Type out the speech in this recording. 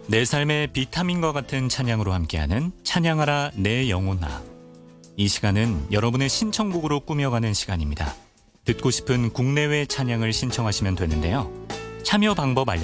내 삶의 비타민과 같은 찬양으로 함께하는 찬양하라 내 영혼아. 이 시간은 여러분의 신청곡으로 꾸며가는 시간입니다. 듣고 싶은 국내외 찬양을 신청하시면 되는데요. 참여 방법